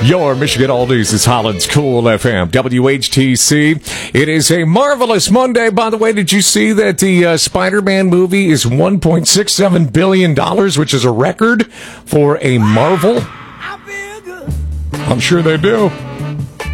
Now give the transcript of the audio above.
Your Michigan Oldies is Holland's Cool FM, WHTC. It is a marvelous Monday. By the way, did you see that the Spider-Man movie is $1.67 billion, which is a record for a Marvel? I'm sure they do.